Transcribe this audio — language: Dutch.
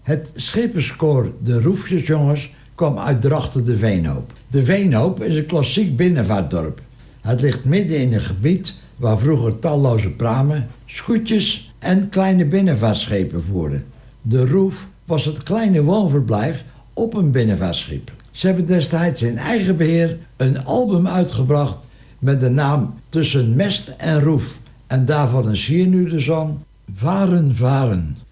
Het schepenskoor De Roefjesjongens kwam uit Drachten de Veenhoop. De Veenhoop is een klassiek binnenvaartdorp. Het ligt midden in een gebied waar vroeger talloze pramen, schuitjes en kleine binnenvaartschepen voerden. De Roef was het kleine woonverblijf op een binnenvaartschip. Ze hebben destijds in eigen beheer een album uitgebracht met de naam Tussen Mest en Roef. En daarvan is hier nu de zang Varen, Varen.